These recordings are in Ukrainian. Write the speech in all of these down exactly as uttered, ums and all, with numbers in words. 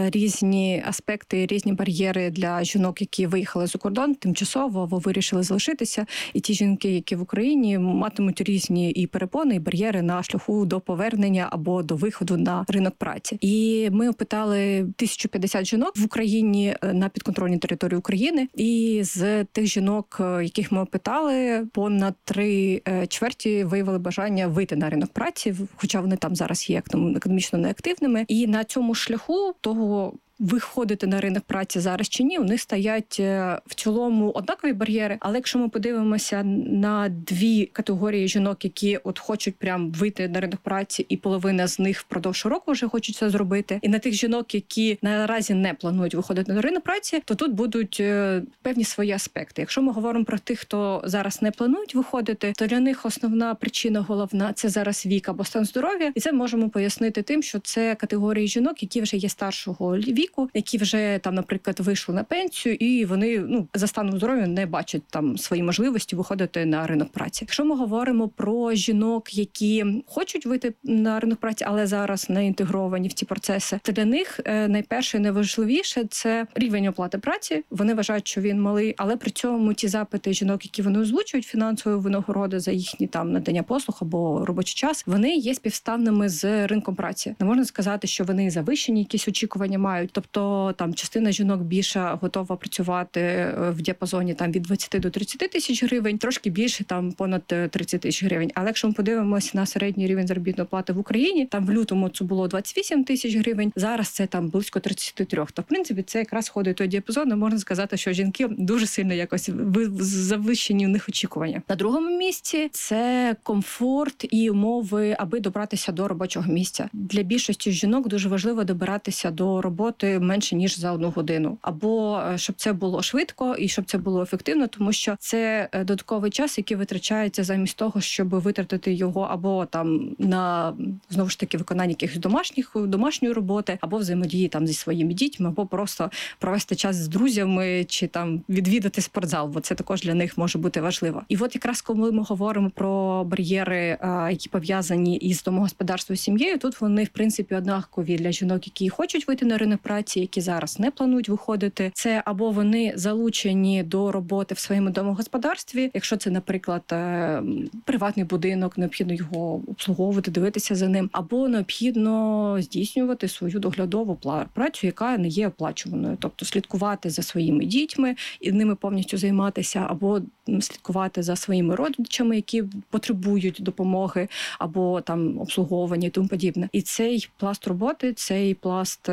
різні аспекти, різні бар'єри для жінок, які виїхали за кордон тимчасово або вирішили залишитися. І ті жінки, які в Україні, матимуть різні і перепони, і бар'єри на шляху до повернення або до виходу на ринок праці. І ми опитали тисячу п'ятдесят жінок в Україні на підконтрольній території України. І з тих жінок, яких ми опитали, понад три чверті виявили бажання вийти на ринок праці, хоча вони там зараз є економічно неактивними. І на цьому шляху того, виходити на ринок праці зараз чи ні, у них стоять в цілому однакові бар'єри. Але якщо ми подивимося на дві категорії жінок, які от хочуть прям вийти на ринок праці, і половина з них впродовж року вже хочуть це зробити, і на тих жінок, які наразі не планують виходити на ринок праці, то тут будуть певні свої аспекти. Якщо ми говоримо про тих, хто зараз не планують виходити, то для них основна причина головна – це зараз вік або стан здоров'я. І це можемо пояснити тим, що це категорії жінок, які вже є старшого віку, які вже там, наприклад, вийшли на пенсію, і вони ну за станом здоров'я не бачать там свої можливості виходити на ринок праці. Якщо ми говоримо про жінок, які хочуть вийти на ринок праці, але зараз не інтегровані в ці процеси, то для них найперше і найважливіше це рівень оплати праці. Вони вважають, що він малий, але при цьому ті запити жінок, які вони озвучують, фінансової винагороди за їхні там надання послуг або робочий час, вони є співставними з ринком праці. Не можна сказати, що вони завищені якісь очікування мають. Тобто там частина жінок більше готова працювати в діапазоні там від двадцяти до тридцяти тисяч гривень, трошки більше там понад тридцять тисяч гривень. Але якщо ми подивимося на середній рівень заробітної плати в Україні, там в лютому це було двадцять вісім тисяч гривень, зараз це там близько тридцять три. То в принципі це якраз входить той діапазон, і можна сказати, що жінки дуже сильно якось завищені в них очікування. На другому місці це комфорт і умови, аби добратися до робочого місця. Для більшості жінок дуже важливо добиратися до роботи менше ніж за одну годину, або щоб це було швидко і щоб це було ефективно, тому що це додатковий час, який витрачається замість того, щоб витратити його або там на знову ж таки виконання якихось домашніх домашньої роботи, або взаємодії там зі своїми дітьми, або просто провести час з друзями чи там відвідати спортзал, бо це також для них може бути важливо. І от якраз коли ми говоримо про бар'єри, які пов'язані із домогосподарством і сім'єю, тут вони в принципі однакові для жінок, які хочуть вийти на ринок праці, які зараз не планують виходити. Це або вони залучені до роботи в своєму домогосподарстві, якщо це, наприклад, приватний будинок, необхідно його обслуговувати, дивитися за ним, або необхідно здійснювати свою доглядову працю, яка не є оплачуваною, тобто слідкувати за своїми дітьми і ними повністю займатися, або слідкувати за своїми родичами, які потребують допомоги, або там обслуговування і тому подібне. І цей пласт роботи, цей пласт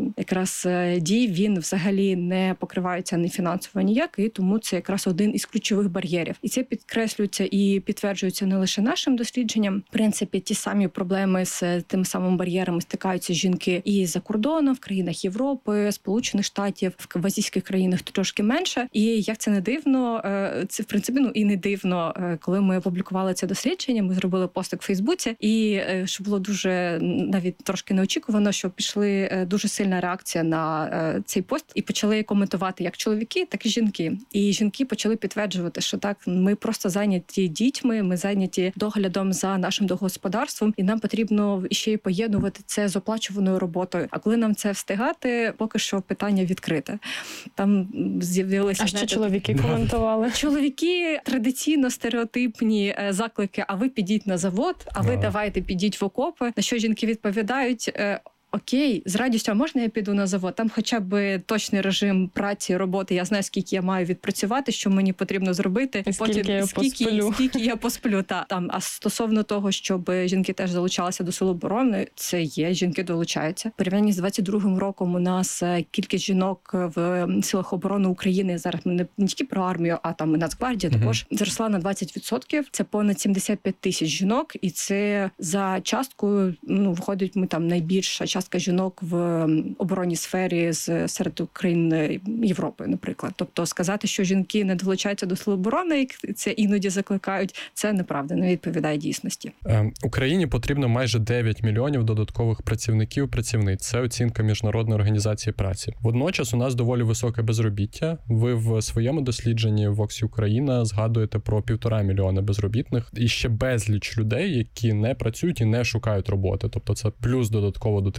якраз дій, він взагалі не покривається ні фінансово ніяк, і тому це якраз один із ключових бар'єрів. І це підкреслюється і підтверджується не лише нашим дослідженням. В принципі, ті самі проблеми з тими самими бар'єрами стикаються жінки і за кордоном, в країнах Європи, Сполучених Штатів, в азійських країнах трошки менше. І як це не дивно, це в принципі, ну і не дивно, коли ми опублікували це дослідження, ми зробили постик в Фейсбуці, і що було дуже навіть трошки неочікувано, що пішли дуже сильна реакція на цей пост і почали коментувати як чоловіки, так і жінки. І жінки почали підтверджувати, що так, ми просто зайняті дітьми, ми зайняті доглядом за нашим домогосподарством, і нам потрібно ще й поєднувати це з оплачуваною роботою. А коли нам це встигати, поки що питання відкрите. Там з'явилися... А що чоловіки коментували? Чоловіки традиційно стереотипні заклики, а ви підіть на завод, а ви давайте підіть в окопи. На що жінки відповідають: окей, з радістю, а можна я піду на завод? Там хоча б точний режим праці, роботи, я знаю, скільки я маю відпрацювати, що мені потрібно зробити. І скільки потім, я скільки, посплю. Скільки я посплю. Та, там. А стосовно того, щоб жінки теж залучалися до Сил оборони, це є, жінки долучаються. В порівнянні з двадцять другим роком у нас кількість жінок в Силах оборони України, зараз ми не, не тільки про армію, а там і Нацгвардія uh-huh. також, зросла на двадцять відсотків. Це понад сімдесят п'ять тисяч жінок, і це за часткою, ну, виходить, ми там найбільша частка жінок в оборонній сфері з серед країн Європи, наприклад. Тобто сказати, що жінки не долучаються до Сил оборони, як це іноді закликають, це неправда, не відповідає дійсності. Е, Україні потрібно майже дев'ять мільйонів додаткових працівників, працівниць. Це оцінка Міжнародної організації праці. Водночас у нас доволі високе безробіття. Ви в своєму дослідженні в Vox Україна згадуєте про півтора мільйона безробітних і ще безліч людей, які не працюють і не шукають роботи. Тобто це плюс додатково до тих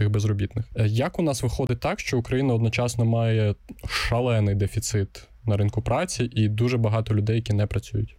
цих безробітних. Як у нас виходить так, що Україна одночасно має шалений дефіцит на ринку праці і дуже багато людей, які не працюють?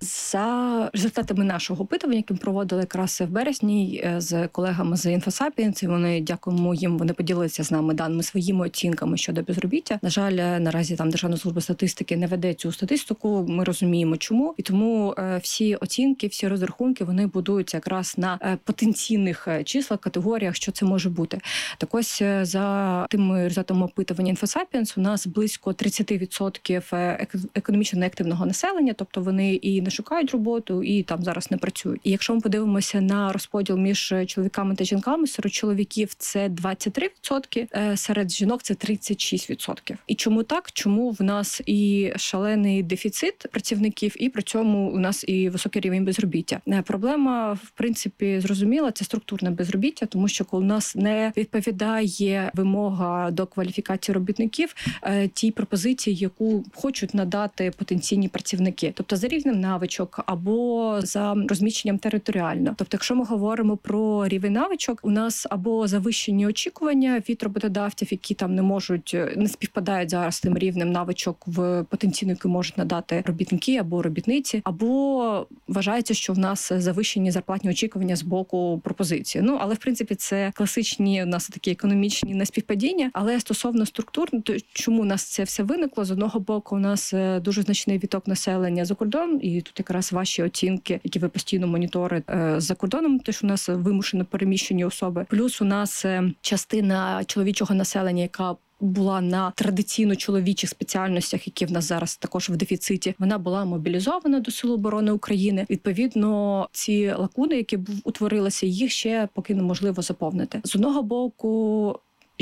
За результатами нашого опитування, яке ми проводили якраз в березні з колегами з InfoSapiens, вони, дякуємо їм, вони поділилися з нами даними своїми оцінками щодо безробіття. На жаль, наразі там Державна служба статистики не веде цю статистику. Ми розуміємо, чому, і тому всі оцінки, всі розрахунки вони будуються якраз на потенційних числах, категоріях, що це може бути. Так ось за тими результатами опитування InfoSapiens у нас близько тридцять відсотків економічно неактивного населення, тобто вони і не шукають роботу, і там зараз не працюють. І якщо ми подивимося на розподіл між чоловіками та жінками, серед чоловіків це двадцять три відсотки, серед жінок це тридцять шість відсотків. І чому так? Чому в нас і шалений дефіцит працівників, і при цьому у нас і високий рівень безробіття? Проблема, в принципі, зрозуміла, це структурне безробіття, тому що коли у нас не відповідає вимога до кваліфікації робітників тій пропозиції, яку хочуть надати потенційні працівники, тобто за рівнем навичок або за розміщенням територіально. Тобто, якщо ми говоримо про рівень навичок, у нас або завищені очікування від роботодавців, які там не можуть, не співпадають зараз з тим рівнем навичок в потенційно, які можуть надати робітники або робітниці, або вважається, що в нас завищені зарплатні очікування з боку пропозиції. Ну, але в принципі це класичні у нас такі економічні неспівпадіння. Але стосовно структур, то чому у нас це все виникло? З одного боку, у нас дуже значний відток населення за кордон, і тут якраз ваші оцінки, які ви постійно моніторите за кордоном, теж у нас вимушено переміщені особи. Плюс у нас частина чоловічого населення, яка була на традиційно чоловічих спеціальностях, які в нас зараз також в дефіциті, вона була мобілізована до Сил оборони України. Відповідно, ці лакуни, які утворилися, їх ще поки неможливо заповнити. З одного боку,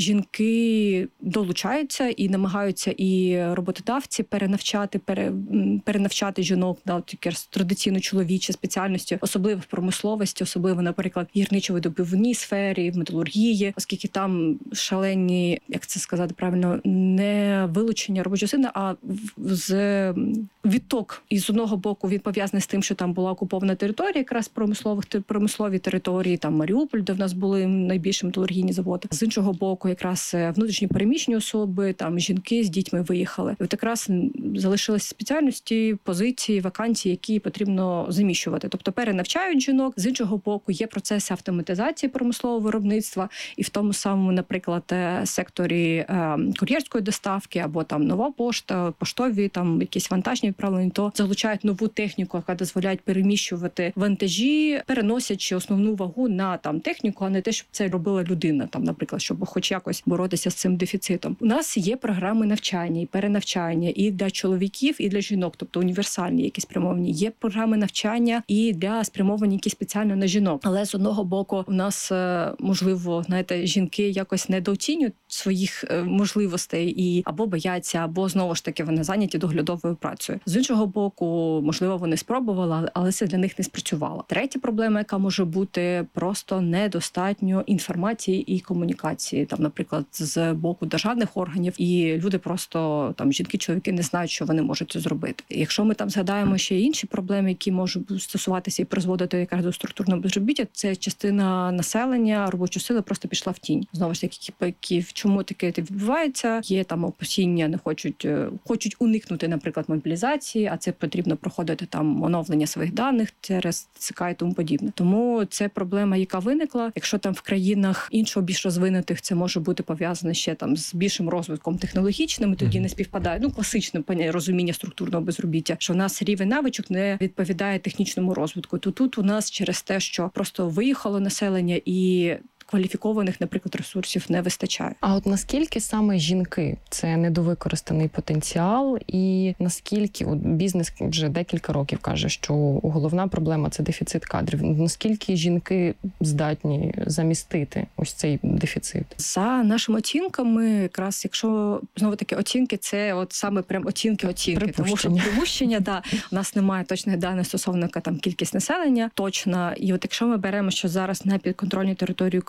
жінки долучаються і намагаються і роботодавці перенавчати, пере, перенавчати жінок да, тільки традиційно чоловічі спеціальності, особливо в промисловості, особливо, наприклад, в гірничо-видобувній сфері, в металургії, оскільки там шалені, як це сказати правильно, не вилучення робочої сили, а з відток. І з одного боку він пов'язаний з тим, що там була окупована територія, якраз промислових промислові території, там Маріуполь, де в нас були найбільші металургійні заводи. З іншого боку, якраз внутрішні переміщені особи, там жінки з дітьми виїхали. І от якраз залишилися спеціальності, позиції, вакансії, які потрібно заміщувати. Тобто перенавчають жінок. З іншого боку, є процеси автоматизації промислового виробництва, і в тому самому, наприклад, секторі кур'єрської доставки або там нова пошта, поштові, там якісь вантажні відправлення, то залучають нову техніку, яка дозволяє переміщувати вантажі, переносячи основну вагу на там техніку, а не те, щоб це робила людина, там, наприклад, щоб хоч якось боротися з цим дефіцитом. У нас є програми навчання і перенавчання і для чоловіків, і для жінок, тобто універсальні, які спрямовані. Є програми навчання і для спрямовані, які спеціально на жінок. Але з одного боку, у нас можливо, знаєте, жінки якось недооцінюють своїх можливостей і або бояться, або знову ж таки вони зайняті доглядовою працею. З іншого боку, можливо, вони спробували, але це для них не спрацювало. Третя проблема, яка може бути, просто недостатньо інформації і комунікації, там, наприклад, з боку державних органів, і люди просто, там, жінки, чоловіки не знають, що вони можуть це зробити. Якщо ми там згадаємо ще інші проблеми, які можуть стосуватися і призводити якраз до структурного безробіття, це частина населення, робочої сили просто пішла в тінь. Знову ж таки, які в чому таке відбувається? Є там опасіння, не хочуть, хочуть уникнути, наприклад, мобілізації, а це потрібно проходити там оновлення своїх даних через ЦК і тому подібне. Тому це проблема, яка виникла. Якщо там в країнах іншого більш розвинутих це може бути пов'язане ще там з більшим розвитком технологічним, і тоді не співпадає. Ну, класичне розуміння структурного безробіття, що у нас рівень навичок не відповідає технічному розвитку. То тут у нас через те, що просто виїхало населення і кваліфікованих, наприклад, ресурсів не вистачає. А от наскільки саме жінки – це недовикористаний потенціал, і наскільки от бізнес вже декілька років каже, що головна проблема – це дефіцит кадрів. Наскільки жінки здатні замістити ось цей дефіцит? За нашими оцінками, якраз якщо, знову-таки, оцінки – це от саме прям оцінки-оцінки. Тому що припущення, да, у нас немає точних даних стосовно там кількість населення, точно. І от якщо ми беремо, що зараз на підконтрольній території України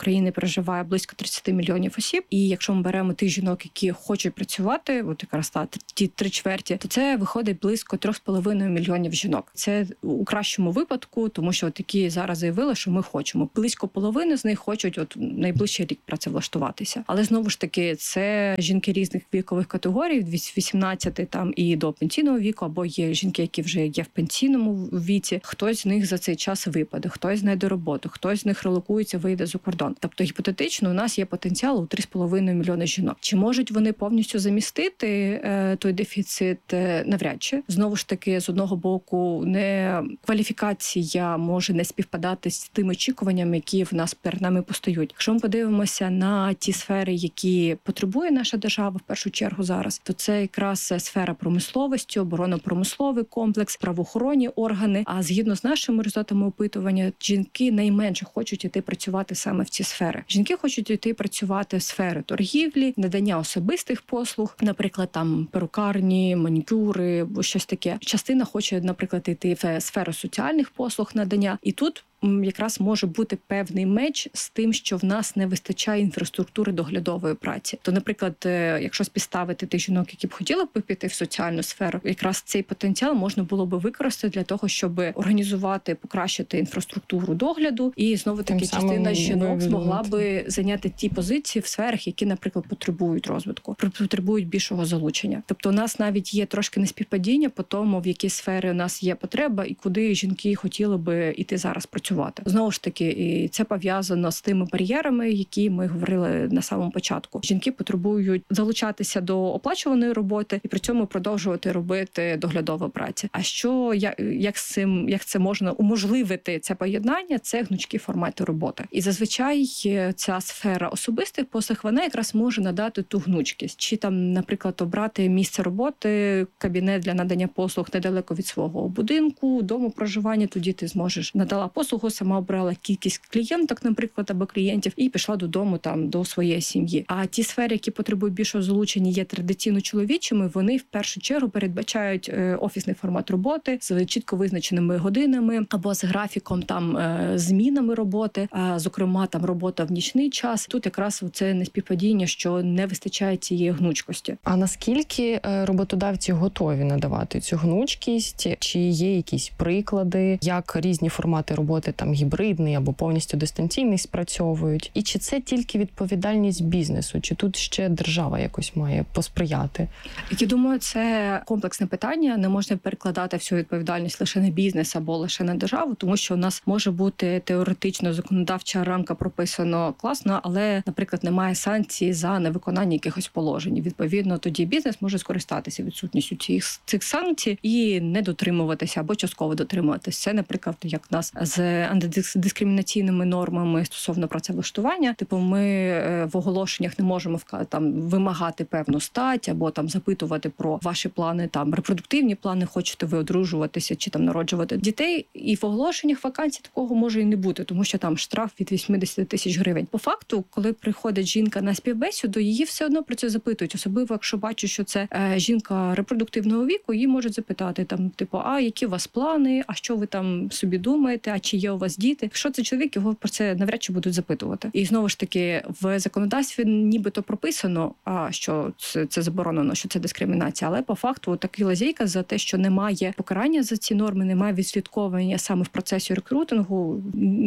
України проживає близько тридцять мільйонів осіб. І якщо ми беремо тих жінок, які хочуть працювати, от якраз та ті три чверті, то це виходить близько трьох з половиною мільйонів жінок. Це у кращому випадку, тому що от такі зараз заявили, що ми хочемо. Близько половини з них хочуть от найближчий рік працевлаштуватися. Але знову ж таки, це жінки різних вікових категорій, від вісімнадцяти там і до пенсійного віку, або є жінки, які вже є в пенсійному віці. Хтось з них за цей час випаде, хтось знайде роботу, хтось з них релокується, вийде за кордон. Тобто гіпотетично у нас є потенціал у три з половиною мільйони жінок. Чи можуть вони повністю замістити е, той дефіцит? Е, навряд чи. Знову ж таки, з одного боку, не кваліфікація може не співпадати з тими очікуваннями, які в нас перед нами постають. Якщо ми подивимося на ті сфери, які потребує наша держава в першу чергу зараз, то це якраз сфера промисловості, оборонно-промисловий комплекс, правоохоронні органи. А згідно з нашими результатами опитування, жінки найменше хочуть іти працювати саме в ці сфери. Жінки хочуть іти працювати в сфери торгівлі, надання особистих послуг, наприклад, там перукарні, манікюри, щось таке. Частина хоче, наприклад, іти в сферу соціальних послуг надання. І тут якраз може бути певний меч з тим, що в нас не вистачає інфраструктури доглядової праці. То, наприклад, якщо співставити тих жінок, які б хотіли б піти в соціальну сферу, якраз цей потенціал можна було би використати для того, щоб організувати, покращити інфраструктуру догляду, і знову таки частина жінок змогла би зайняти ті позиції в сферах, які, наприклад, потребують розвитку, потребують більшого залучення. Тобто у нас навіть є трошки неспівпадіння по тому, в які сфери у нас є потреба і куди жінки хотіли би іти зараз працювати. Знову ж таки, і це пов'язано з тими бар'єрами, які ми говорили на самому початку. Жінки потребують залучатися до оплачуваної роботи і при цьому продовжувати робити доглядову працю. А що як, як з цим, як це можна уможливити це поєднання? Це гнучкі формати роботи. І зазвичай ця сфера особистих послуг, вона якраз може надати ту гнучкість. Чи там, наприклад, обрати місце роботи, кабінет для надання послуг недалеко від свого будинку, дому проживання, тоді ти зможеш надала послугу, сама обрала кількість клієнток, наприклад, або клієнтів, і пішла додому там до своєї сім'ї. А ті сфери, які потребують більшого залучення, є традиційно чоловічими, вони в першу чергу передбачають офісний формат роботи з чітко визначеними годинами або з графіком там змінами роботи, а зокрема там робота в нічний час. Тут якраз це неспівпадіння, що не вистачає цієї гнучкості. А наскільки роботодавці готові надавати цю гнучкість? Чи є якісь приклади, як різні формати роботи, там гібридний або повністю дистанційний, спрацьовують? І чи це тільки відповідальність бізнесу? Чи тут ще держава якось має посприяти? Я думаю, це комплексне питання. Не можна перекладати всю відповідальність лише на бізнес або лише на державу, тому що у нас може бути теоретично законодавча рамка прописано класно, але, наприклад, немає санкцій за невиконання якихось положень. Відповідно, тоді бізнес може скористатися відсутністю цих, цих санкцій і не дотримуватися або частково дотримуватися. Це, наприклад, як в нас з антидискримінаційними нормами стосовно працевлаштування. Типу, ми в оголошеннях не можемо там вимагати певну стать або там запитувати про ваші плани, там репродуктивні плани, хочете ви одружуватися чи там народжувати дітей. І в оголошеннях вакансій такого може і не бути, тому що там штраф від вісімдесят тисяч гривень. По факту, коли приходить жінка на співбесіду, її все одно про це запитують. Особливо, якщо бачу, що це е, жінка репродуктивного віку, її можуть запитати там, типу, а які у вас плани, а що ви там собі думаєте, а чи є у вас діти? Якщо це чоловік, його про це навряд чи будуть запитувати. І знову ж таки, в законодавстві нібито прописано, а що це, це заборонено, що це дискримінація, але по факту така лазейка за те, що немає покарання за ці норми, немає відслідковування саме в процесі рекрутингу,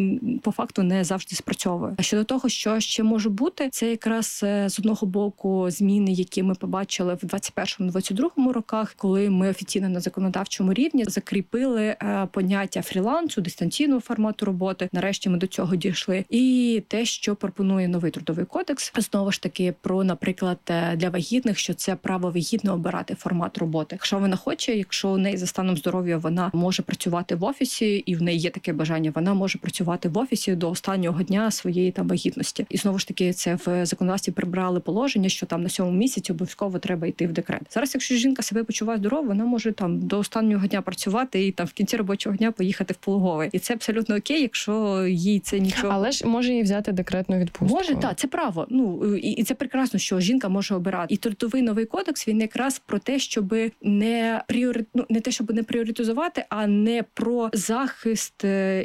по факту не завжди спрацьовує. А щодо того, що ще може бути, це якраз з одного боку зміни, які ми побачили в двадцять першому - двадцять другому роках, коли ми офіційно на законодавчому рівні закріпили поняття фрілансу, дистанційного формату роботи. Нарешті ми до цього дійшли. І те, що пропонує новий трудовий кодекс, знову ж таки про, наприклад, для вагітних, що це право вагітно обирати формат роботи. Якщо вона хоче, якщо у неї за станом здоров'я вона може працювати в офісі, і в неї є таке бажання, вона може працювати в офісі до останнього дня своєї там вагітності. І знову ж таки, це в законодавстві прибрали положення, що там на сьомому місяці обов'язково треба йти в декрет. Зараз, якщо жінка себе почуває здорово, вона може там до останнього дня працювати і там в кінці робочого дня поїхати в пологовий. І це абсолютно окей, якщо їй це нічого. Але ж може їй взяти декретну відпустку. Може, так, це право. Ну і, і це прекрасно, що жінка може обирати. І трудовий новий кодекс, він якраз про те, щоб не пріорит... ну, не те, щоб не пріоритизувати, а не про захист і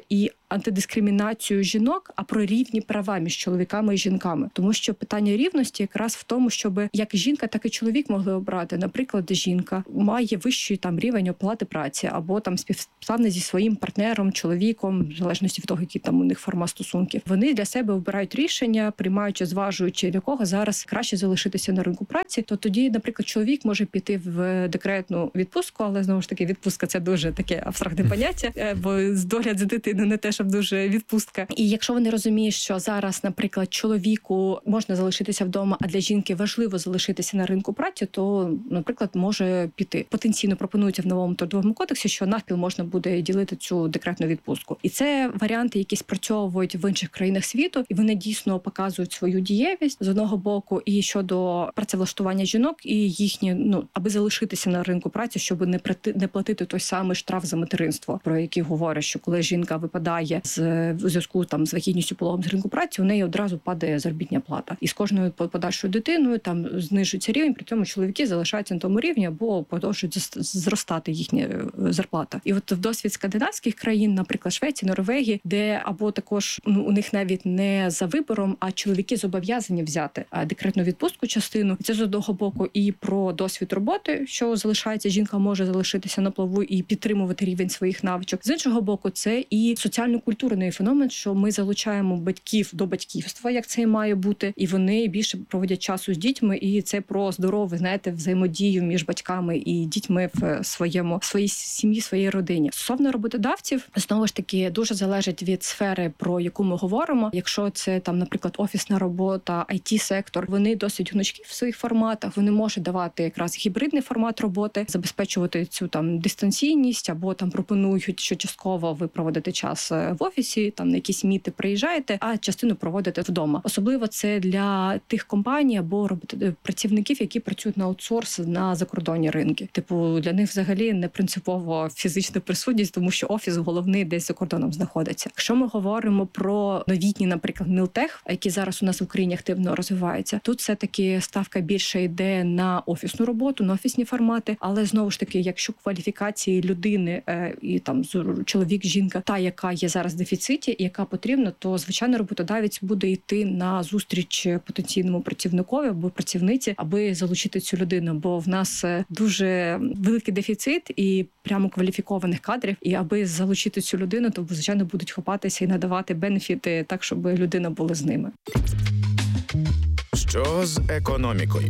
антидискримінацію жінок, а про рівні права між чоловіками і жінками. Тому що питання рівності якраз в тому, щоб як жінка, так і чоловік могли обрати. Наприклад, жінка має вищий там рівень оплати праці або там співставний зі своїм партнером, чоловіком, в залежності від того, які там у них форма стосунків. Вони для себе обирають рішення, приймаючи, зважуючи, для кого зараз краще залишитися на ринку праці. То тоді, наприклад, чоловік може піти в декретну відпустку, але знову ж таки відпустка це дуже таке абстрактне поняття, бо з догляд за дитиною не те, щоб дуже відпустка. І якщо вони розуміють, що зараз, наприклад, чоловіку можна залишитися вдома, а для жінки важливо залишитися на ринку праці, то, наприклад, може піти. Потенційно пропонується в новому трудовому кодексі, що навпіл можна буде ділити цю декретну відпустку. І це варіанти, які спрацьовують в інших країнах світу, і вони дійсно показують свою дієвість з одного боку і щодо працевлаштування жінок і їхні, ну, аби залишитися на ринку праці, щоб не прати, не платити той самий штраф за материнство, про який говорять, що коли жінка випадає з у зв'язку там з вагітністю, пологом з ринку праці, у неї одразу падає заробітня плата. І з кожною подальшою дитиною там знижується рівень, при цьому чоловіки залишаються на тому рівні або продовжують зростати їхня зарплата. І от в досвід скандинавських країн, наприклад, Швеції, Норвегії, де або також, ну, у них навіть не за вибором, а чоловіки зобов'язані взяти декретну відпустку частину. Це з одного боку і про досвід роботи, що залишається, жінка може залишитися на плаву і підтримувати рівень своїх навичок. З іншого боку, це і соціально-культурний феномен, що ми залучаємо батьків до батьківства, як це і має бути, і вони більше проводять часу з дітьми, і це про здорову, знаєте, взаємодію між батьками і дітьми в своєму своїй сім'ї, своїй родині. Стосовно роботодавців, знову ж таки, дуже залежить від сфери, про яку ми говоримо. Якщо це там, наприклад, офісна робота, ай ті-сектор, вони досить гнучкі в своїх форматах, вони можуть давати якраз гібридний формат роботи, забезпечувати цю там дистанційність, або там пропонують, що частково ви проводите час в офісі, там на якісь міти приїжджаєте, а частину проводите вдома. Особливо це для тих компаній або працівників, які працюють на аутсорс на закордонні ринки. Типу, для них взагалі не принципово фізична присутність, тому що офіс головний десь за кордоном знаходиться. Якщо ми говоримо про новітні, наприклад, мілтех, які зараз у нас в Україні активно розвиваються, тут все-таки ставка більше йде на офісну роботу, на офісні формати, але знову ж таки, якщо кваліфікації людини і там чоловік, жінка, та, яка є зараз в дефіциті, і яка потрібна, то звичайно роботодавець буде йти на зустріч потенційному працівникові або працівниці, аби залучити цю людину, бо в нас дуже великий дефіцит і прямо кваліфікованих кадрів, і аби залучити цю людину, то звичайно будуть хапатися і надавати бенефіти так, щоб людина була з ними. Що з економікою?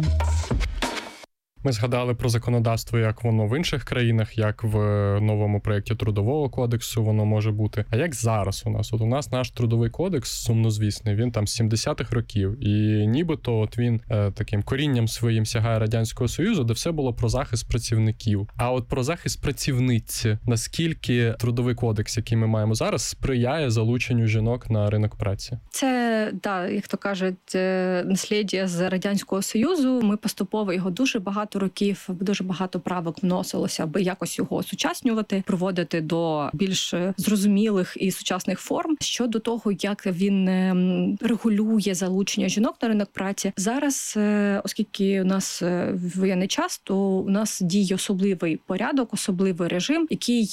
Ми згадали про законодавство, як воно в інших країнах, як в новому проєкті Трудового кодексу воно може бути. А як зараз у нас? От у нас наш Трудовий кодекс, сумнозвісний, він там з сімдесятих років. І нібито от він е, таким корінням своїм сягає Радянського Союзу, де все було про захист працівників. А от про захист працівниць, наскільки Трудовий кодекс, який ми маємо зараз, сприяє залученню жінок на ринок праці? Це, да, як то кажуть, наслідя з Радянського Союзу. Ми поступово його дуже багато років, дуже багато правок вносилося, аби якось його осучаснювати, проводити до більш зрозумілих і сучасних форм. Щодо того, як він регулює залучення жінок на ринок праці, зараз, оскільки у нас воєнний час, то у нас діє особливий порядок, особливий режим, який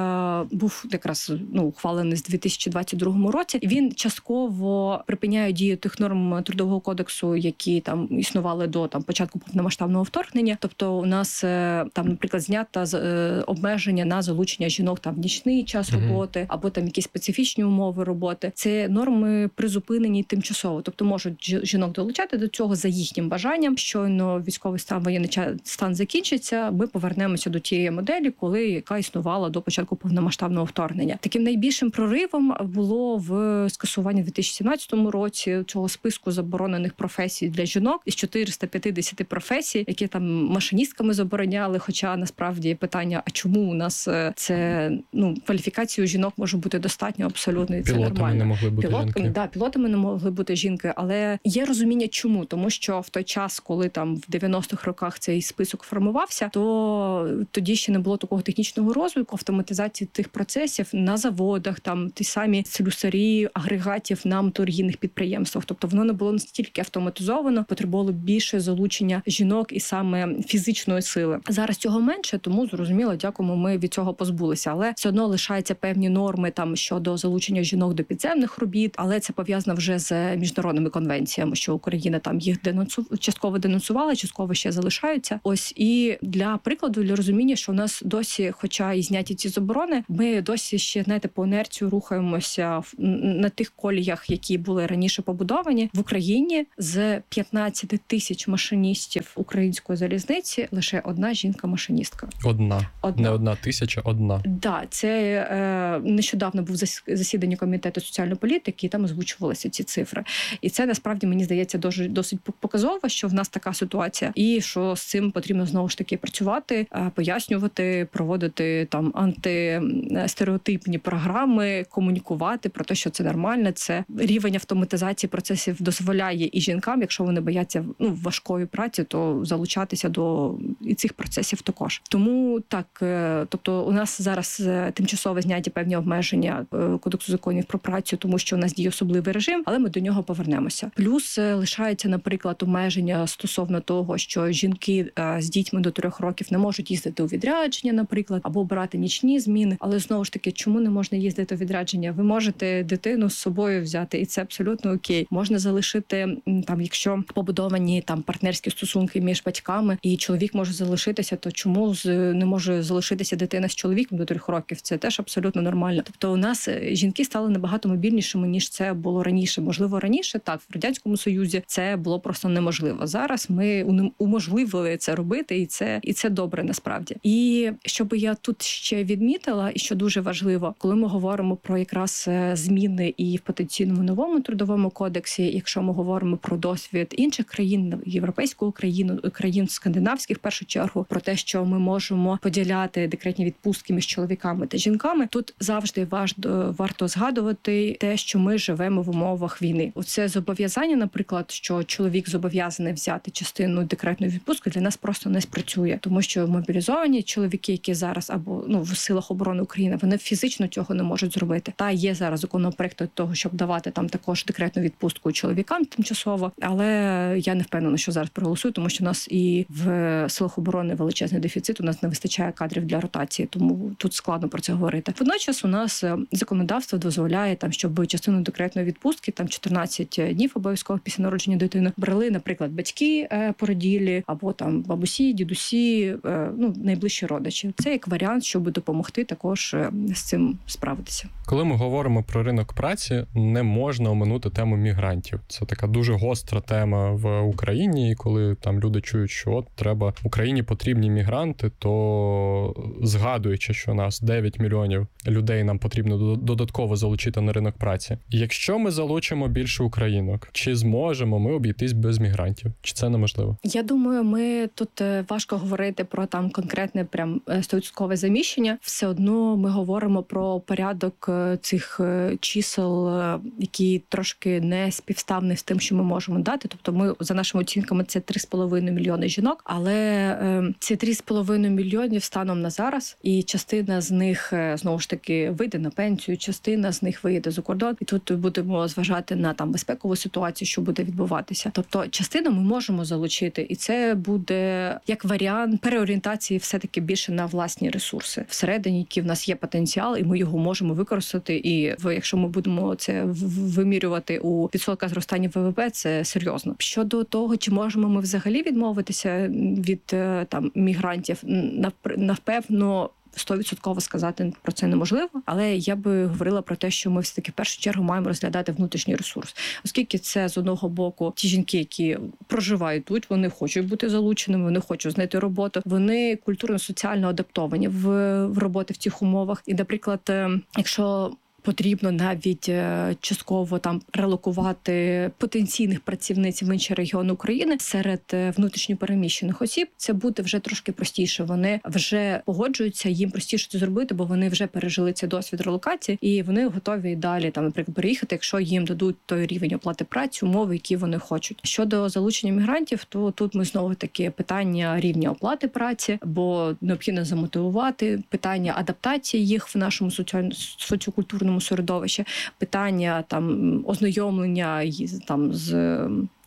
був якраз ну, ухвалений з дві тисячі двадцять другому році. Він частково припиняє дію тих норм Трудового кодексу, які там існували до там початку повномасштабного вторгнення. Тобто у нас там, наприклад, знято обмеження на залучення жінок там в нічний час роботи, mm-hmm. або там якісь специфічні умови роботи. Це норми призупинені тимчасово. Тобто можуть жінок долучати до цього за їхнім бажанням. Щойно військовий стан, воєнний стан закінчиться, ми повернемося до тієї моделі, коли яка існувала до початку повномасштабного вторгнення. Таким найбільшим проривом було в скасуванні в дві тисячі сімнадцятому році цього списку заборонених професій для жінок із чотириста п'ятдесят професій, які там машиністками забороняли, хоча насправді питання, а чому у нас це, ну, кваліфікацію жінок може бути достатньо абсолютно, і це пілотами нормально. не могли бути Пілотками, жінки. Да, пілотами не могли бути жінки, але є розуміння чому, тому що в той час, коли там в дев'яностих роках цей список формувався, то тоді ще не було такого технічного розвитку, автоматизації тих процесів на заводах, там ті самі слюсарі, агрегатів на моторгійних підприємствах. Тобто воно не було настільки автоматизовано, потребувало більше залучення жінок і саме фізичної сили. Зараз цього менше, тому зрозуміло, дякуємо, ми від цього позбулися. Але все одно лишаються певні норми там щодо залучення жінок до підземних робіт, але це пов'язано вже з міжнародними конвенціями, що Україна там їх денонсу... частково денонсувала, частково ще залишаються. Ось і для прикладу, для розуміння, що у нас досі, хоча і зняті ці заборони, ми досі ще, знаєте, по інерцію рухаємося на тих коліях, які були раніше побудовані. В Україні з п'ятнадцять тисяч машиністів української залізниці лише одна жінка-машиністка. Одна. одна. Не одна тисяча, одна. Да, це е, нещодавно був засідання комітету соціальної політики, і там озвучувалися ці цифри. І це насправді, мені здається, дуже досить показово, що в нас така ситуація, і що з цим потрібно знову ж таки працювати, пояснювати, проводити там антистереотипні програми, комунікувати про те, що це нормально. Це рівень автоматизації процесів дозволяє і жінкам, якщо вони бояться ну важкої праці, то залучатися до і цих процесів також. Тому так, тобто у нас зараз тимчасово зняті певні обмеження Кодексу законів про працю, тому що у нас діє особливий режим, але ми до нього повернемося. Плюс лишається, наприклад, обмеження стосовно того, що жінки з дітьми до трьох років не можуть їздити у відрядження, наприклад, або брати нічні зміни. Але знову ж таки, чому не можна їздити у відрядження? Ви можете дитину з собою взяти, і це абсолютно окей. Можна залишити там, якщо побудовані там партнерські стосунки між батьками, і чоловік може залишитися, то чому не може залишитися дитина з чоловіком до трьох років? Це теж абсолютно нормально. Тобто у нас жінки стали набагато мобільнішими, ніж це було раніше. Можливо, раніше так в Радянському Союзі це було просто неможливо. Зараз ми уможливили це робити, і це і це добре насправді. І що би я тут ще відмітила, і що дуже важливо, коли ми говоримо про якраз зміни і в потенційному новому трудовому кодексі, якщо ми говоримо про досвід інших країн, європейського країну, країн скандинавських в першу чергу, про те, що ми можемо поділяти декретні відпустки між чоловіками та жінками, тут завжди важливо, варто згадувати те, що ми живемо в умовах війни. Оце зобов'язання, наприклад, що чоловік зобов'язаний взяти частину декретної відпустки, для нас просто не спрацює, тому що мобілізовані чоловіки, які зараз або ну в силах оборони України, вони фізично цього не можуть зробити. Та є зараз законопроект до того, щоб давати там також декретну відпустку чоловікам тимчасово, але я не впевнена, що зараз проголосую, тому що у нас і в силах оборони величезний дефіцит, у нас не вистачає кадрів для ротації, тому тут складно про це говорити. Водночас у нас законодавство дозволяє там, щоб частину декретної відпустки, там чотирнадцять днів обов'язково після народження дитини, брали, наприклад, батьки породілі, або там бабусі, дідусі, ну найближчі родичі. Це як варіант, щоб допомогти також з цим справитися. Коли ми говоримо про ринок праці, не можна оминути тему мігрантів. Це така дуже гостра тема в Україні, і коли там люди чують, що от треба Україні потрібні мігранти, то згадуючи, що у нас дев'ять мільйонів людей нам потрібно додатково залучити на ринок праці. Якщо ми залучимо більше українок, чи зможемо ми обійтись без мігрантів? Чи це неможливо? Я думаю, ми тут важко говорити про там конкретне прям сто відсотків заміщення. Все одно ми говоримо про порядок цих чисел, які трошки не співставні з тим, що ми можемо дати. Тобто ми, за нашими оцінками, це три з половиною мільйони жінок, але е, ці три з половиною мільйонів станом на зараз, і частина з них, знову ж таки, вийде на пенсію, частина з них виїде за кордон, і тут будемо зважати на там безпекову ситуацію, що буде відбуватися. Тобто частину ми можемо залучити, і це буде як варіант переорієнтації все-таки більше на власні ресурси. Всередині, який в нас є потенціал, і ми його можемо використати, і якщо ми будемо це вимірювати у відсотках зростання ВВП, це серйозно. Щодо того, чи можемо ми взагалі відмовитися від там мігрантів, напевно, сто відсотків сказати про це неможливо, але я би говорила про те, що ми все-таки в першу чергу маємо розглядати внутрішній ресурс. Оскільки це, з одного боку, ті жінки, які проживають тут, вони хочуть бути залученими, вони хочуть знайти роботу, вони культурно-соціально адаптовані в, в роботи в цих умовах. І, наприклад, якщо потрібно навіть частково там релокувати потенційних працівниць в інші регіони України серед внутрішньопереміщених осіб, це буде вже трошки простіше. Вони вже погоджуються, їм простіше це зробити, бо вони вже пережили цей досвід релокації, і вони готові далі там, наприклад, переїхати, якщо їм дадуть той рівень оплати праці, умови, які вони хочуть. Щодо залучення мігрантів, то тут ми знову таки питання рівня оплати праці, бо необхідно замотивувати, питання адаптації їх в нашому соціокультурному середовищі, питання там ознайомлення там з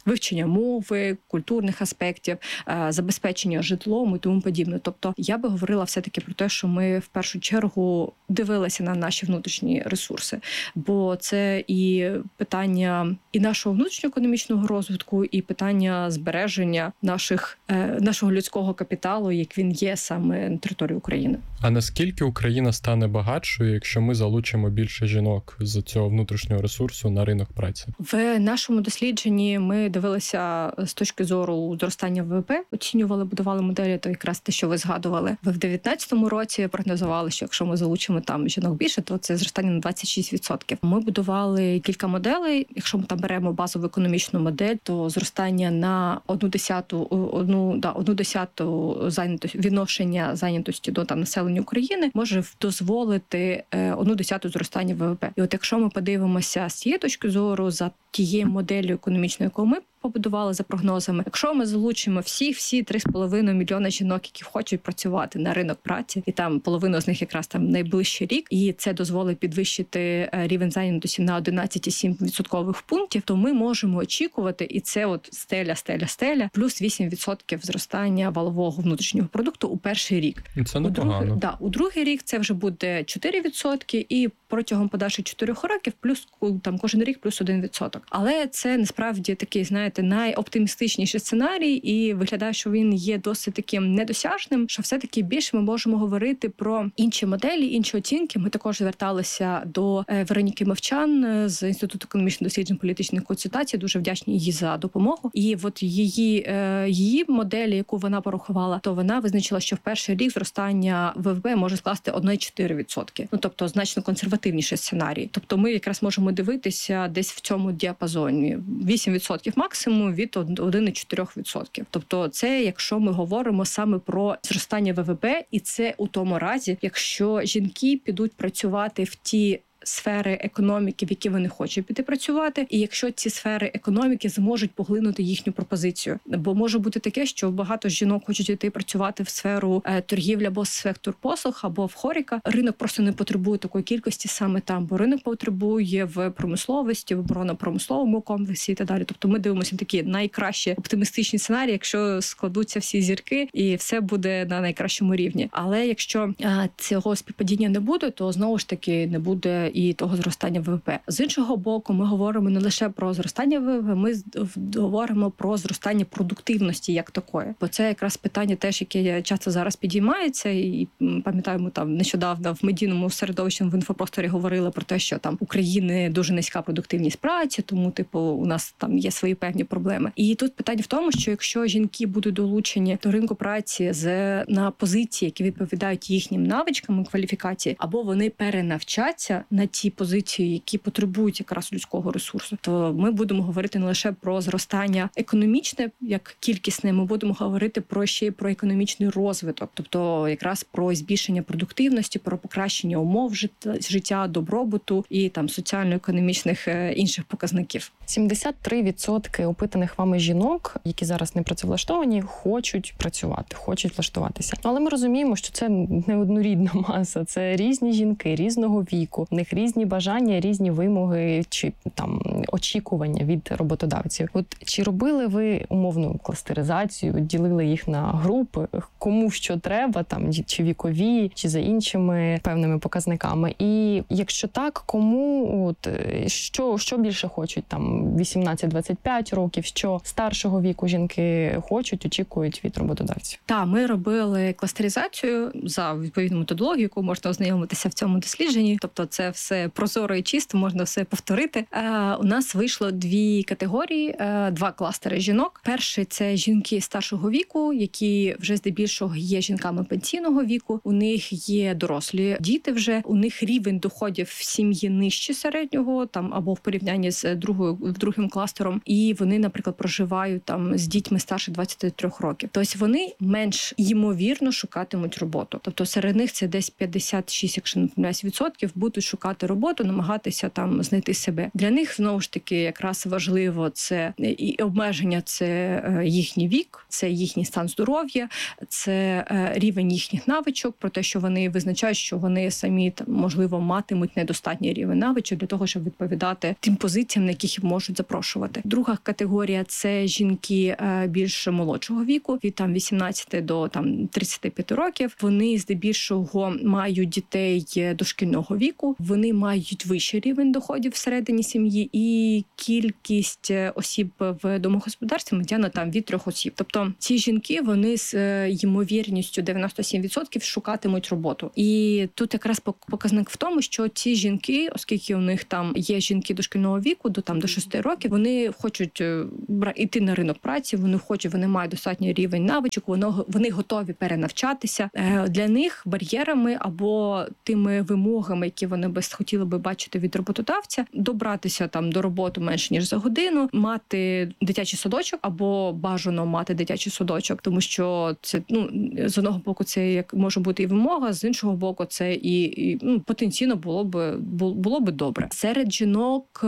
вивчення мови, культурних аспектів, забезпечення житлом і тому подібне. Тобто я би говорила все-таки про те, що ми в першу чергу дивилися на наші внутрішні ресурси, бо це і питання і нашого внутрішньоекономічного розвитку, і питання збереження наших, нашого людського капіталу, як він є саме на території України. А наскільки Україна стане багатшою, якщо ми залучимо більше жінок з цього внутрішнього ресурсу на ринок праці? В нашому дослідженні ми дивилися з точки зору зростання ВВП, оцінювали, будували моделі, то якраз те, що ви згадували. В дев'ятнадцятому році прогнозували, що якщо ми залучимо там жінок більше, то це зростання на двадцять шість відсотків. Ми будували кілька моделей. Якщо ми там беремо базову економічну модель, то зростання на одну десяту, одну, да, одну десяту зайнятості, відношення зайнятості до там населення України може дозволити одну десяту зростання ВВП. І от якщо ми подивимося з цієї точки зору за тією моделлю економічною, яку ми побудували за прогнозами, якщо ми залучимо всіх, всі три з половиною мільйона жінок, які хочуть працювати на ринок праці, і там половину з них якраз там найближчий рік, і це дозволить підвищити рівень зайнятості на одинадцять цілих сім десятих відсоткових пунктів, то ми можемо очікувати, і це от стеля, стеля, стеля, плюс вісім відсотків зростання валового внутрішнього продукту у перший рік. Це непогано. У другий, да, у другий рік це вже буде чотири відсотки, і протягом подальших чотирьох років плюс там кожен рік плюс один відсоток. Але це насправді такий, знаєте, найоптимістичніший сценарій, і виглядає, що він є досить таким недосяжним, що все-таки більше ми можемо говорити про інші моделі, інші оцінки. Ми також зверталися до Вероніки Мовчан з Інституту економічних досліджень політичних консультацій, дуже вдячні їй за допомогу. І от її, її моделі, яку вона порахувала, то вона визначила, що в перший рік зростання ВВП може скласти одне цілих чотири десятих відсотка. Ну, тобто, значно консервативніший сценарій. Тобто ми якраз можемо дивитися десь в цьому діапазоні. вісім відсотків максимум від один цілих чотири десятих відсотка. Тобто це, якщо ми говоримо саме про зростання ВВП, і це у тому разі, якщо жінки підуть працювати в ті сфери економіки, в які вони хочуть піти працювати, і якщо ці сфери економіки зможуть поглинути їхню пропозицію. Бо може бути таке, що багато жінок хочуть йти працювати в сферу е, торгівлі або сектор послуг, або в хоріка. Ринок просто не потребує такої кількості саме там, бо ринок потребує в промисловості, в оборонно-промисловому комплексі і так далі. Тобто ми дивимося на такі найкращі оптимістичні сценарії, якщо складуться всі зірки, і все буде на найкращому рівні. Але якщо е, цього співпадіння не буде, то знову ж таки не буде і того зростання ВВП. З іншого боку, ми говоримо не лише про зростання ВВП, ми говоримо про зростання продуктивності як такої. Бо це якраз питання теж, яке часто зараз підіймається, і пам'ятаємо, там нещодавно в медійному середовищі в інфопросторі говорили про те, що там України дуже низька продуктивність праці, тому типу у нас там є свої певні проблеми. І тут питання в тому, що якщо жінки будуть долучені до ринку праці з на позиції, які відповідають їхнім навичкам і кваліфікації, або вони перенавчаться на ті позиції, які потребують якраз людського ресурсу, то ми будемо говорити не лише про зростання економічне, як кількісне, ми будемо говорити про ще й про економічний розвиток, тобто якраз про збільшення продуктивності, про покращення умов життя, добробуту і там соціально-економічних інших показників. сімдесят три відсотки опитаних вами жінок, які зараз не працевлаштовані, хочуть працювати, хочуть влаштуватися. Але ми розуміємо, що це не однорідна маса, це різні жінки, різного віку, в них різні бажання, різні вимоги чи там очікування від роботодавців. От чи робили ви умовну кластеризацію, ділили їх на групи, кому що треба, там чи вікові, чи за іншими певними показниками? І якщо так, кому от що, що більше хочуть, там вісімнадцять двадцять п'ять років, що старшого віку жінки хочуть, очікують від роботодавців? Так, ми робили кластеризацію за відповідну методологію, яку можна ознайомитися в цьому дослідженні. Тобто це все прозоро і чисто, можна все повторити. Е, у нас вийшло дві категорії, е, два кластери жінок. Перший – це жінки старшого віку, які вже здебільшого є жінками пенсійного віку. У них є дорослі діти вже, у них рівень доходів в сім'ї нижче середнього, там або в порівнянні з другою другим кластером. І вони, наприклад, проживають там з дітьми старше двадцяти трьох років. Тобто вони менш ймовірно шукатимуть роботу. Тобто серед них це десь п'ятдесят шість, якщо не помиляюсь, відсотків будуть шукати шукати роботу, намагатися там знайти себе. Для них знову ж таки якраз важливо це і обмеження, це їхній вік, це їхній стан здоров'я, це рівень їхніх навичок, про те, що вони визначають, що вони самі там, можливо, матимуть недостатній рівень навичок для того, щоб відповідати тим позиціям, на яких їх можуть запрошувати. Друга категорія це жінки більш молодшого віку, від там вісімнадцяти до там тридцяти п'яти років. Вони здебільшого мають дітей дошкільного віку, вони мають вищий рівень доходів всередині сім'ї, і кількість осіб в домогосподарстві медіана там від трьох осіб. Тобто ці жінки, вони з ймовірністю дев'яносто сім відсотків шукатимуть роботу. І тут якраз показник в тому, що ці жінки, оскільки у них там є жінки дошкільного віку, до там до шести років, вони хочуть йти на ринок праці, вони хочуть, вони мають достатній рівень навичок, вони, вони готові перенавчатися. Для них бар'єрами або тими вимогами, які вони би хотіли би бачити від роботодавця, добратися там до роботи менше ніж за годину, мати дитячий садочок або бажано мати дитячий садочок, тому що це, ну, з одного боку це як може бути і вимога, з іншого боку це і, і ну, потенційно було би було би добре. Серед жінок,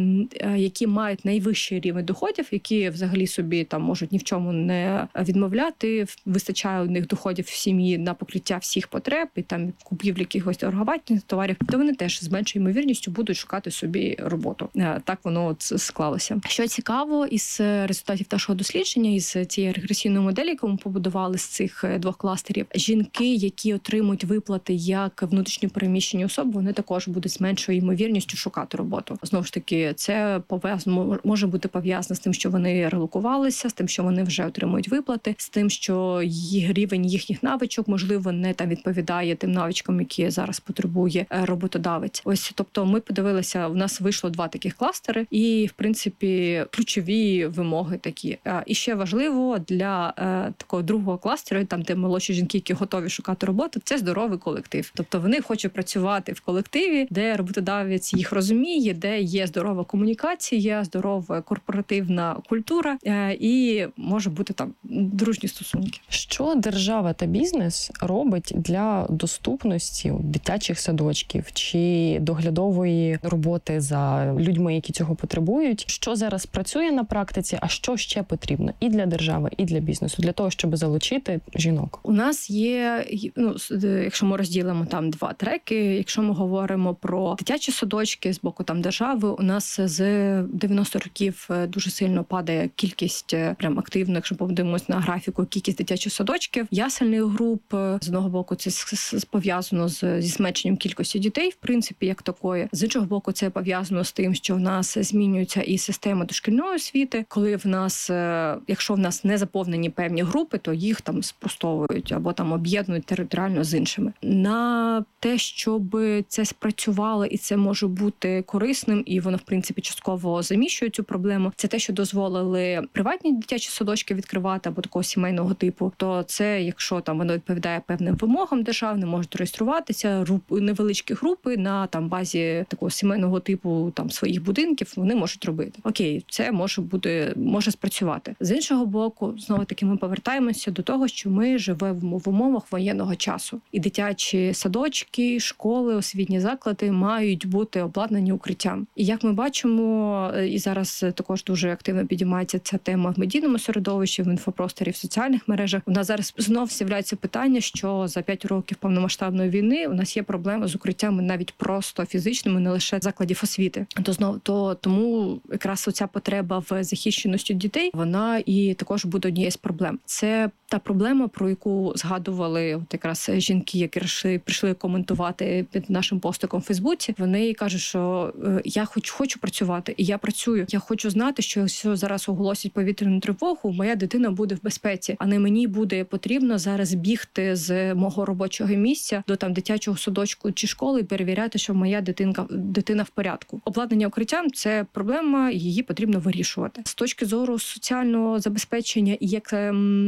які мають найвищий рівень доходів, які взагалі собі там можуть ні в чому не відмовляти, вистачає у них доходів в сім'ї на покриття всіх потреб і там купівлі якихось торгувальних товарів, то вони теж з меншою ймовірністю будуть шукати собі роботу. Так воно склалося. Що цікаво, із результатів нашого дослідження, із цієї регресійної моделі, яку ми побудували з цих двох кластерів, жінки, які отримують виплати як внутрішньо переміщені особи, вони також будуть з меншою ймовірністю шукати роботу. Знову ж таки, це пов'язано, може бути пов'язано з тим, що вони релокувалися, з тим, що вони вже отримують виплати, з тим, що їх рівень їхніх навичок, можливо, не там відповідає тим навичкам, які зараз потребує роботодавець. Ось, тобто, ми подивилися, у нас вийшло два таких кластери, і в принципі ключові вимоги такі. І ще важливо для е, такого другого кластеру, там де молодші жінки, які готові шукати роботу, це здоровий колектив. Тобто вони хочуть працювати в колективі, де роботодавець їх розуміє, де є здорова комунікація, здорова корпоративна культура е, і може бути там дружні стосунки. Що держава та бізнес робить для доступності дитячих садочків чи доглядової роботи за людьми, які цього потребують? Що зараз працює на практиці, а що ще потрібно і для держави, і для бізнесу, для того, щоб залучити жінок? У нас є, ну, якщо ми розділимо там два треки, якщо ми говоримо про дитячі садочки з боку там держави, у нас з дев'яностих років дуже сильно падає кількість прям активно, якщо подивимося на графіку, кількість дитячих садочків, ясельних груп. З одного боку це пов'язано з, зі зменшенням кількості дітей, в принципі, як такої. З іншого боку, це пов'язано з тим, що в нас змінюється і система дошкільної освіти, коли в нас, якщо в нас не заповнені певні групи, то їх там спростовують або там об'єднують територіально з іншими. На те, щоб це спрацювало і це може бути корисним, і воно, в принципі, частково заміщує цю проблему, це те, що дозволили приватні дитячі садочки відкривати або такого сімейного типу, то це, якщо там воно відповідає певним вимогам державним, можуть реєструватися групи, невеличкі групи на там базі такого сімейного типу там своїх будинків, вони можуть робити. Окей, це може бути, може спрацювати. З іншого боку, знову таки ми повертаємося до того, що ми живемо в умовах воєнного часу. І дитячі садочки, школи, освітні заклади мають бути обладнані укриттям. І як ми бачимо, і зараз також дуже активно підіймається ця тема в медійному середовищі, в інфопросторі, в соціальних мережах. У нас зараз знов з'являється питання, що за п'ять років повномасштабної війни у нас є проблеми з укриттями навіть просто фізичними, не лише закладів освіти. То знов то тому якраз оця потреба в захищеності дітей, вона і також буде однією з проблем. Це та проблема, про яку згадували от якраз жінки, які прийшли, прийшли коментувати під нашим постиком в Фейсбуці. Вони кажуть, що е, я хоч хочу працювати, і я працюю. Я хочу знати, що якщо зараз оголосять повітряну тривогу, моя дитина буде в безпеці, а не мені буде потрібно зараз бігти з мого робочого місця до там дитячого садочку чи школи і перевіряти, що моя дитинка дитина в порядку. Обладнання укриттям – це проблема, її потрібно вирішувати. З точки зору соціального забезпечення і як ем, саме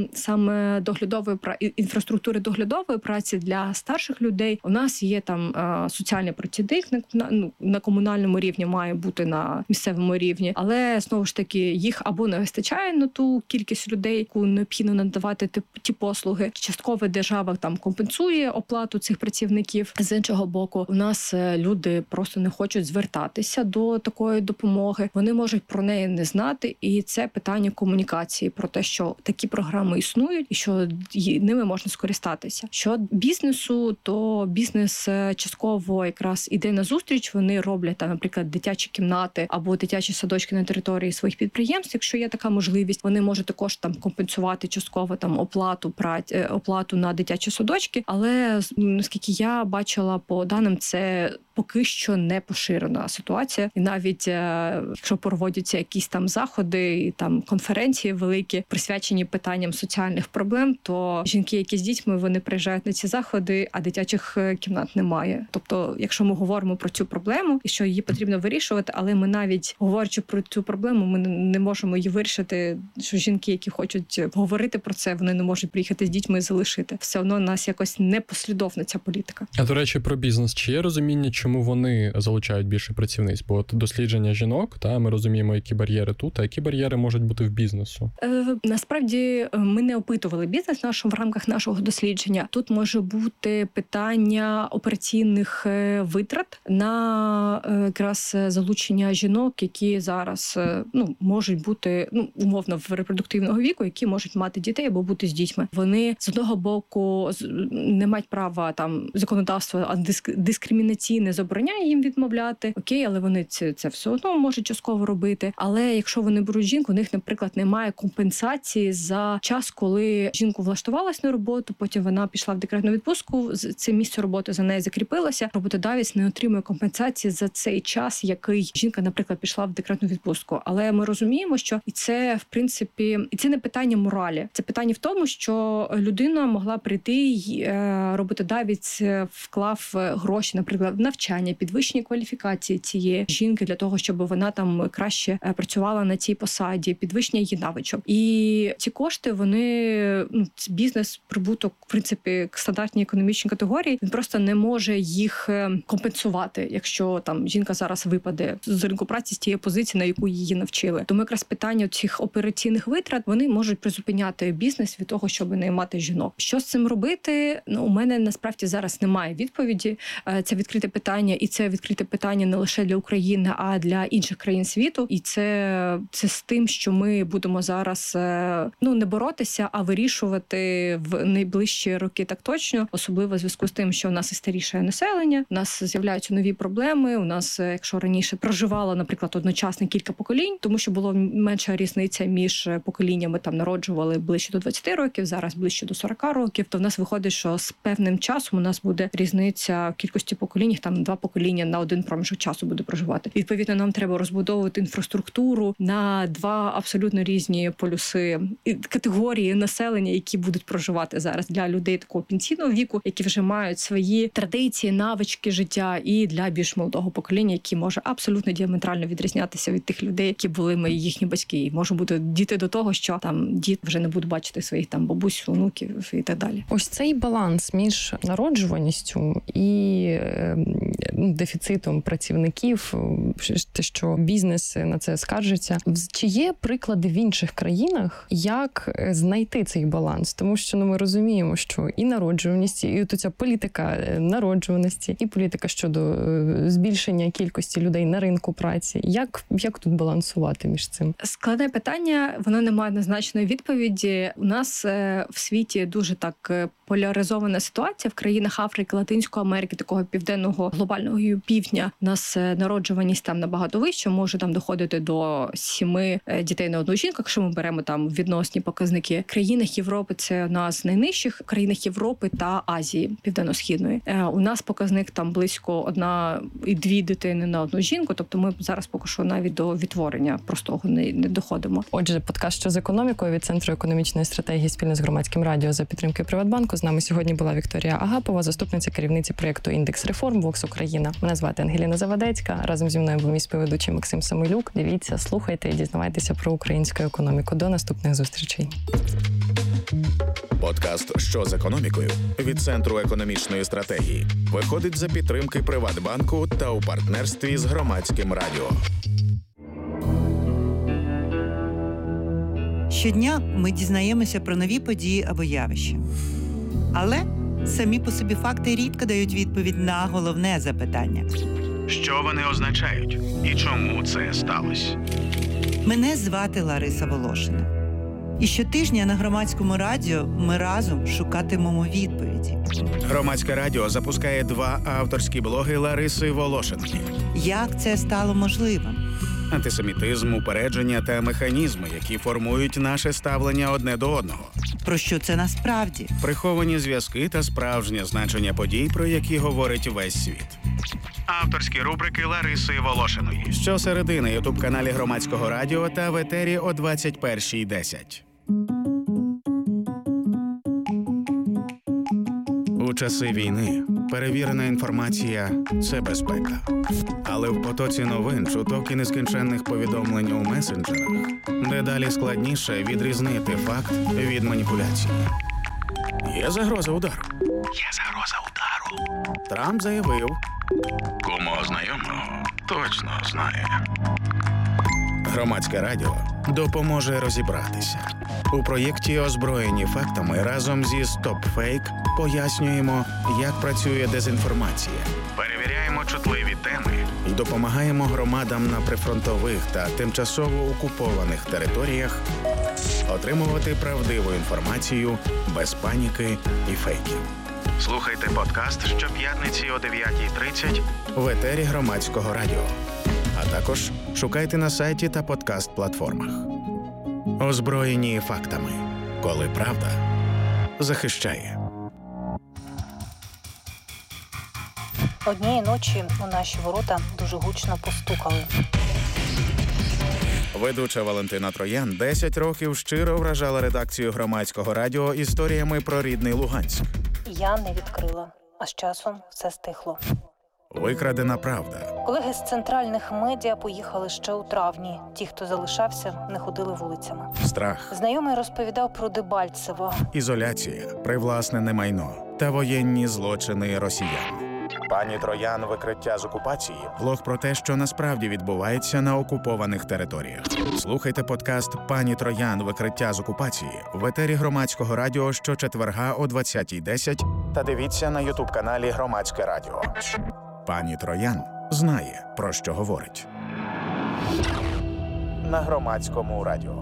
доглядової інфраструктури доглядової праці для старших людей. У нас є там соціальний працівник на, ну, на комунальному рівні, має бути на місцевому рівні, але знову ж таки їх або не вистачає на ту кількість людей, яку необхідно надавати ті, ті послуги. Частково держава там компенсує оплату цих працівників. З іншого боку, у нас люди просто не хочуть звертатися до такої допомоги. Вони можуть про неї не знати, і це питання комунікації про те, що такі програми існують і що ними можна скористатися. Що бізнесу, то бізнес частково якраз іде на зустріч. Вони роблять там, наприклад, дитячі кімнати або дитячі садочки на території своїх підприємств. Якщо є така можливість, вони можуть також там компенсувати частково там оплату праць, оплату на дитячі садочки. Але наскільки я бачила по даним, це поки що не поширена ситуація. І навіть якщо проводяться якісь там заходи і там конференції великі, присвячені питанням соціальних проблем, то жінки, які з дітьми, вони приїжджають на ці заходи, а дитячих кімнат немає. Тобто, якщо ми говоримо про цю проблему і що її потрібно вирішувати, але ми навіть говорячи про цю проблему, ми не можемо її вирішити, що жінки, які хочуть говорити про це, вони не можуть приїхати з дітьми і залишити. Все одно у нас якось непослідовна ця політика. А до речі, про бізнес. Чи є розуміння, чому вони залучають більше працівниць? Бо от дослідження жінок, та ми розуміємо, які бар'єри тут, а які бар'єри можуть бути в бізнесу? Е, насправді ми не опитували бізнес нашого в рамках нашого дослідження. Тут може бути питання операційних витрат на якраз залучення жінок, які зараз ну можуть бути ну умовно в репродуктивного віку, які можуть мати дітей або бути з дітьми. Вони з одного боку не мають права там законодавство дискримінаційне забороняє їм відмовляти. Окей, але вони це, це все одно можуть частково робити. Але якщо вони беруть жінку, у них, наприклад, немає компенсації за час, коли жінку влаштувалась на роботу, потім вона пішла в декретну відпустку, це місце роботи за нею закріпилося. Роботодавець не отримує компенсації за цей час, який жінка, наприклад, пішла в декретну відпустку. Але ми розуміємо, що і це в принципі і це не питання моралі. Це питання в тому, що людина могла прийти, і роботодавець вклав гроші, наприклад, в навчання, підвищення кваліфікації цієї жінки для того, щоб вона там краще працювала на цій посаді, підвищення її навичок. І ці кошти, вони ну, бізнес, прибуток, в принципі, стандартні економічні категорії, він просто не може їх компенсувати, якщо там жінка зараз випаде з ринку праці з тієї позиції, на яку її навчили. Тому якраз питання цих операційних витрат, вони можуть призупиняти бізнес від того, щоб наймати жінок. Що з цим робити? Ну, у мене насправді зараз немає відповіді. Це відкрите питання, і це відкрите питання не лише для України, а для інших країн світу. І це, це з тим, що ми будемо зараз ну не боротися, а вирішувати в найближчі роки так точно, особливо в зв'язку з тим, що у нас і старіше населення, у нас з'являються нові проблеми. У нас, якщо раніше проживало, наприклад, одночасно кілька поколінь, тому що було менша різниця між поколіннями, там народжували ближче до двадцяти років, зараз ближче до сорока років, то в нас виходить, що з певним часом у нас буде різниця в кількості поколінь, там два покоління на один проміжок часу буде проживати. Відповідно, нам треба розбудовувати інфраструктуру на два абсолютно різні полюси категорії населення, які будуть проживати зараз для людей такого пенсійного віку, які вже мають свої традиції, навички життя, і для більш молодого покоління, які може абсолютно діаметрально відрізнятися від тих людей, які були ми їхні батьки, і може бути діти до того, що там діти вже не будуть бачити своїх там бабусь, онуків і так далі. Ось цей баланс між народжуваністю і е, дефіцитом працівників, те, що бізнес на це скаржиться. Чи є приклади в інших країнах, як знайти цей баланс? Тому що ну, ми розуміємо, що і народжуваність, і от ця політика народжуваності, і політика щодо збільшення кількості людей на ринку праці. Як, як тут балансувати між цим? Складне питання, воно не має однозначної відповіді. У нас в світі дуже так поляризована ситуація в країнах Африки, Латинської Америки, такого південного глобального півдня. У нас народжуваність там набагато вища, може там доходити до сіми дітей на одну жінку, якщо ми беремо там відносні показники. В країнах Європи це одна з найнижчих, в країнах Європи та Азії, Південно-Східної. У нас показник там близько одна і дві дитини на одну жінку, тобто ми зараз поки що навіть до відтворення простого не, не доходимо. Отже, подкаст «Що з економікою» від Центру економічної стратегії спільно з громадським радіо за підтримки Приватбанку. З нами сьогодні була Вікторія Агапова, заступниця керівниці проєкту «Індекс реформ» Вокс Україна. Мене звати Ангеліна Завадецька. Разом зі мною був мій співведучий Максим Самойлюк. Дивіться, слухайте і дізнавайтеся про українську економіку. До наступних зустрічей. Подкаст «Що з економікою» від Центру економічної стратегії виходить за підтримки Приватбанку та у партнерстві з Громадським радіо. Щодня ми дізнаємося про нові події або явища. Але самі по собі факти рідко дають відповідь на головне запитання. Що вони означають і чому це сталося? Мене звати Лариса Волошина. І щотижня на Громадському радіо ми разом шукатимемо відповіді. Громадське радіо запускає два авторські блоги Лариси Волошиної. Як це стало можливим? Антисемітизм, упередження та механізми, які формують наше ставлення одне до одного. Про що це насправді? Приховані зв'язки та справжнє значення подій, про які говорить весь світ. Авторські рубрики Лариси Волошиної. Щосереди на ютуб-каналі Громадського радіо та в етері о двадцять першій десять. У часи війни перевірена інформація – це безпека. Але в потоці новин, чуток і нескінченних повідомлень у месенджерах дедалі складніше відрізнити факт від маніпуляції. Є загроза удару. Є загроза удару. Трамп заявив. Кому знайомого точно знає. Громадське радіо допоможе розібратися. У проєкті «Озброєні фактами» разом зі StopFake пояснюємо, як працює дезінформація. Перевіряємо чутливі теми І допомагаємо громадам на прифронтових та тимчасово окупованих територіях отримувати правдиву інформацію без паніки і фейків. Слухайте подкаст щоп'ятниці о дев'ятій тридцять В етері Громадського радіо. А також шукайте на сайті та подкаст-платформах. Озброєні фактами. Коли правда захищає. Однієї ночі у наші ворота дуже гучно постукали. Ведуча Валентина Троян десять років щиро вражала редакцію Громадського радіо історіями про рідний Луганськ. Я не відкрила, а з часом все стихло. Викрадена правда. Колеги з центральних медіа поїхали ще у травні. Ті, хто залишався, не ходили вулицями. Страх. Знайомий розповідав про Дебальцево. Ізоляція, привласнене майно та воєнні злочини росіян. Пані Троян «Викриття з окупації» – блог про те, що насправді відбувається на окупованих територіях. Слухайте подкаст «Пані Троян. Викриття з окупації» в етері Громадського радіо щочетверга о двадцятій десять та дивіться на ютуб-каналі Громадське радіо. Пані Троян знає, про що говорить. На Громадському радіо.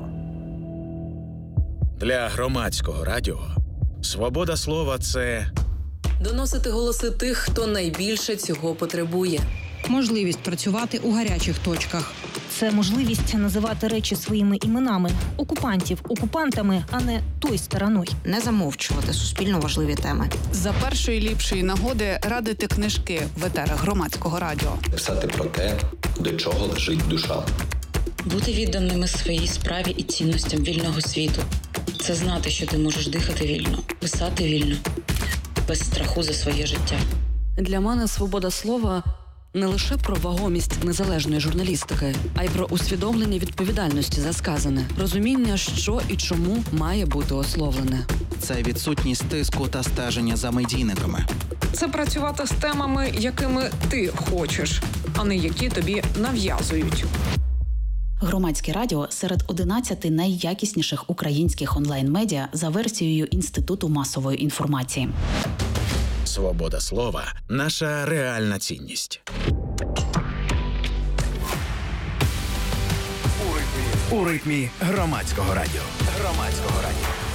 Для Громадського радіо свобода слова – це... Доносити голоси тих, хто найбільше цього потребує. Можливість працювати у гарячих точках. Це можливість називати речі своїми іменами. Окупантів окупантами, а не той стороною. Не замовчувати суспільно важливі теми. За першої ліпшої нагоди радити книжки в етерах Громадського радіо. Писати про те, до чого лежить душа. Бути відданими своїй справі і цінностям вільного світу. Це знати, що ти можеш дихати вільно, писати вільно, без страху за своє життя. Для мене свобода слова – не лише про вагомість незалежної журналістики, а й про усвідомлення відповідальності за сказане, розуміння, що і чому має бути ословлене. Це відсутність тиску та стеження за медійниками. Це працювати з темами, якими ти хочеш, а не які тобі нав'язують. Громадське радіо серед одинадцяти найякісніших українських онлайн-медіа за версією Інституту масової інформації. Свобода слова – наша реальна цінність. У ритмі Громадського радіо. Громадського радіо.